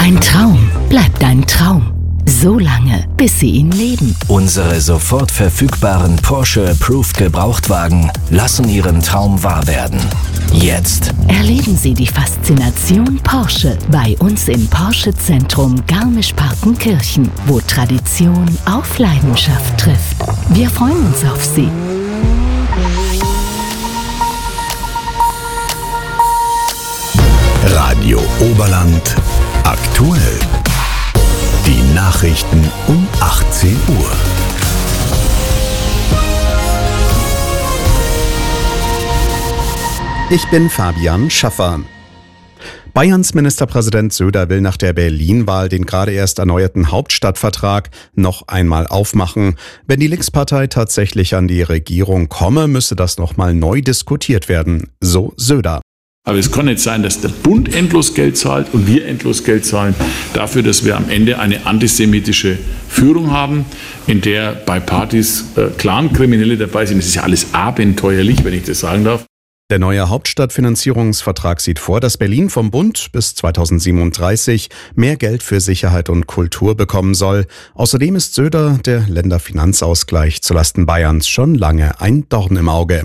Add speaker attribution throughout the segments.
Speaker 1: Ein Traum bleibt ein Traum. So lange, bis Sie ihn leben.
Speaker 2: Unsere sofort verfügbaren Porsche Approved Gebrauchtwagen lassen Ihren Traum wahr werden. Jetzt
Speaker 1: Erleben Sie die Faszination Porsche bei uns im Porsche Zentrum Garmisch-Partenkirchen, wo Tradition auf Leidenschaft trifft. Wir freuen uns auf Sie.
Speaker 3: Radio Oberland aktuell. Die Nachrichten um 18 Uhr.
Speaker 4: Ich bin Fabian Schaffer. Bayerns Ministerpräsident Söder will nach der Berlin-Wahl den gerade erst erneuerten Hauptstadtvertrag noch einmal aufmachen. Wenn die Linkspartei tatsächlich an die Regierung komme, müsse das nochmal neu diskutiert werden, so Söder.
Speaker 5: Aber es kann nicht sein, dass der Bund endlos Geld zahlt und wir endlos Geld zahlen dafür, dass wir am Ende eine antisemitische Führung haben, in der bei Partys Clan-Kriminelle dabei sind. Das ist ja alles abenteuerlich, wenn ich das sagen darf.
Speaker 4: Der neue Hauptstadtfinanzierungsvertrag sieht vor, dass Berlin vom Bund bis 2037 mehr Geld für Sicherheit und Kultur bekommen soll. Außerdem ist Söder der Länderfinanzausgleich zulasten Bayerns schon lange ein Dorn im Auge.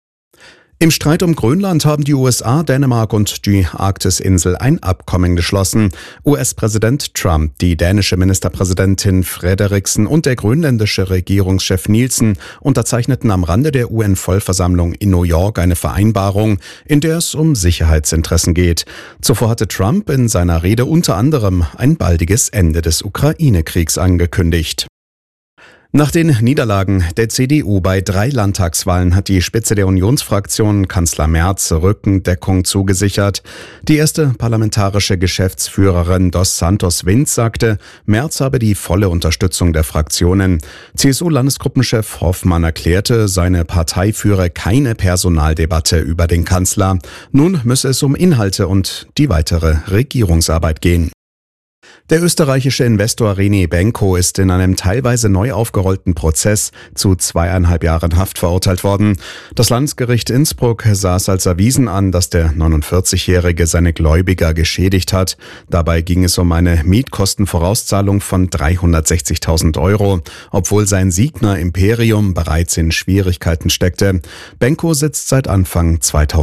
Speaker 4: Im Streit um Grönland haben die USA, Dänemark und die Arktisinsel ein Abkommen geschlossen. US-Präsident Trump, die dänische Ministerpräsidentin Frederiksen und der grönländische Regierungschef Nielsen unterzeichneten am Rande der UN-Vollversammlung in New York eine Vereinbarung, in der es um Sicherheitsinteressen geht. Zuvor hatte Trump in seiner Rede unter anderem ein baldiges Ende des Ukraine-Kriegs angekündigt. Nach den Niederlagen der CDU bei 3 Landtagswahlen hat die Spitze der Unionsfraktion Kanzler Merz Rückendeckung zugesichert. Die erste parlamentarische Geschäftsführerin Dos Santos Vinz sagte, Merz habe die volle Unterstützung der Fraktionen. CSU-Landesgruppenchef Hoffmann erklärte, seine Partei führe keine Personaldebatte über den Kanzler. Nun müsse es um Inhalte und die weitere Regierungsarbeit gehen. Der österreichische Investor René Benko ist in einem teilweise neu aufgerollten Prozess zu 2,5 Jahren Haft verurteilt worden. Das Landesgericht Innsbruck sah es als erwiesen an, dass der 49-Jährige seine Gläubiger geschädigt hat. Dabei ging es um eine Mietkostenvorauszahlung von 360.000 €, obwohl sein Signa Imperium bereits in Schwierigkeiten steckte. Benko sitzt seit Anfang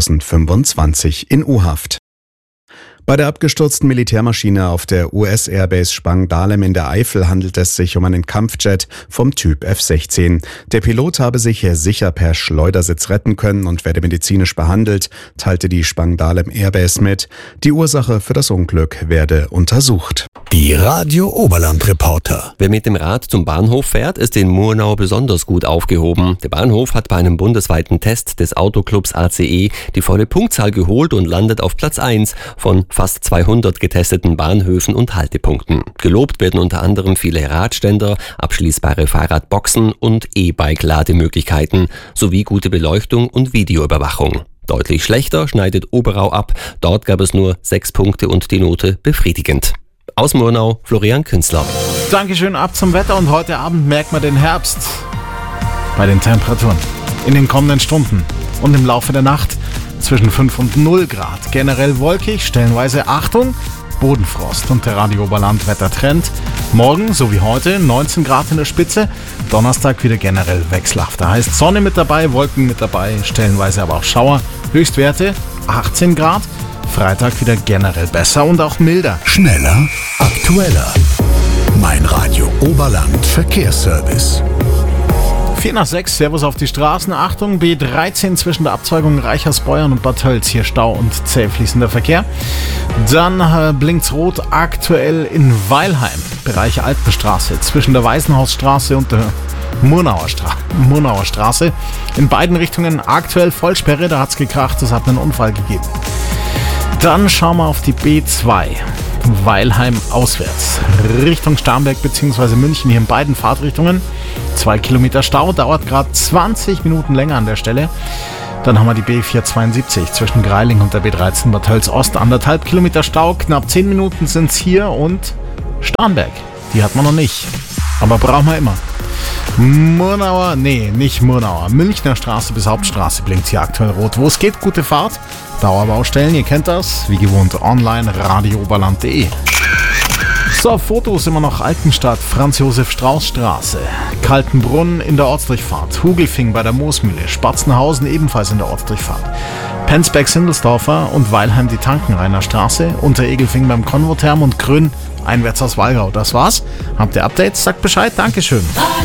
Speaker 4: 2025 in U-Haft. Bei der abgestürzten Militärmaschine auf der US-Airbase Spangdahlem in der Eifel handelt es sich um einen Kampfjet vom Typ F-16. Der Pilot habe sich sicher per Schleudersitz retten können und werde medizinisch behandelt, teilte die Spangdahlem Airbase mit. Die Ursache für das Unglück werde untersucht.
Speaker 3: Die Radio Oberland Reporter.
Speaker 6: Wer mit dem Rad zum Bahnhof fährt, ist in Murnau besonders gut aufgehoben. Der Bahnhof hat bei einem bundesweiten Test des Autoclubs ACE die volle Punktzahl geholt und landet auf Platz 1 von fast 200 getesteten Bahnhöfen und Haltepunkten. Gelobt werden unter anderem viele Radständer, abschließbare Fahrradboxen und E-Bike-Lademöglichkeiten sowie gute Beleuchtung und Videoüberwachung. Deutlich schlechter schneidet Oberau ab. Dort gab es nur 6 Punkte und die Note befriedigend. Aus Murnau, Florian Künzler.
Speaker 7: Dankeschön, ab zum Wetter und heute Abend merkt man den Herbst bei den Temperaturen. In den kommenden Stunden und im Laufe der Nacht zwischen 5 und 0 Grad. Generell wolkig, stellenweise Achtung, Bodenfrost und der Radio Oberland Wettertrend. Morgen, so wie heute, 19 Grad in der Spitze. Donnerstag wieder generell wechselhaft. Da heißt Sonne mit dabei, Wolken mit dabei, stellenweise aber auch Schauer. Höchstwerte 18 Grad. Freitag wieder generell besser und auch milder.
Speaker 3: Schneller, aktueller. Mein Radio Oberland Verkehrsservice.
Speaker 7: 4:06, Servus auf die Straßen. Achtung, B13 zwischen der Abzweigung Reichersbeuern und Bad Tölz. Hier Stau und zäh fließender Verkehr. Dann blinkt's rot aktuell in Weilheim, Bereich Alpenstraße, zwischen der Waisenhausstraße und der Murnauer Straße. In beiden Richtungen aktuell Vollsperre, da hat's gekracht, es hat einen Unfall gegeben. Dann schauen wir auf die B2. Weilheim auswärts, Richtung Starnberg bzw. München, hier in beiden Fahrtrichtungen. 2 Kilometer Stau, dauert gerade 20 Minuten länger an der Stelle. Dann haben wir die B472 zwischen Greiling und der B13 Bad Tölz Ost. 1,5 Kilometer Stau, knapp 10 Minuten sind es hier und Starnberg. Die hat man noch nicht, aber brauchen wir immer. Münchner Straße bis Hauptstraße blinkt hier aktuell rot. Wo es geht, gute Fahrt. Dauerbaustellen, ihr kennt das. Wie gewohnt online, radiooberland.de. So, Fotos immer noch Altenstadt, Franz-Josef-Strauß-Straße, Kaltenbrunn in der Ortsdurchfahrt, Hugelfing bei der Moosmühle, Spatzenhausen ebenfalls in der Ortsdurchfahrt, Penzberg-Sindelsdorfer und Weilheim die Tankenrainer Straße, Unteregelfing beim Konvotherm und Grün einwärts aus Wallgau. Das war's. Habt ihr Updates? Sagt Bescheid. Dankeschön.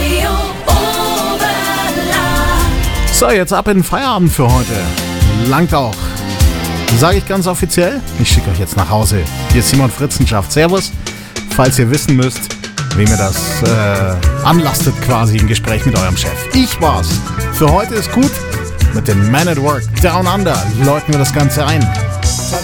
Speaker 7: So, jetzt ab in den Feierabend für heute. Langt auch. Sage ich ganz offiziell, ich schicke euch jetzt nach Hause. Hier ist Simon Fritzenschaft. Servus. Falls ihr wissen müsst, wem ihr das anlastet, quasi im Gespräch mit eurem Chef. Ich war's. Für heute ist gut. Mit dem Man at Work Down Under läuten wir das Ganze ein.